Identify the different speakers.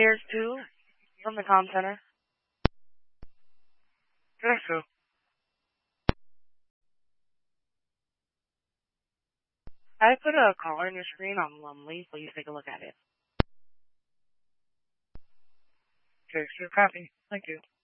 Speaker 1: Here's 2 from the comm center.
Speaker 2: Yes, sir.
Speaker 1: I put a caller on your screen on Lumley. Please take a look at it.
Speaker 2: Okay, sir, copy. Thank you.